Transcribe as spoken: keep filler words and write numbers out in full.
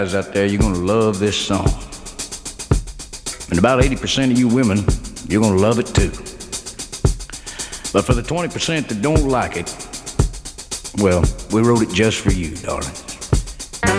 guys out there, you're gonna love this song. And about eighty percent of you women, you're gonna love it too. But for the twenty percent that don't like it, well, we wrote it just for you, darling.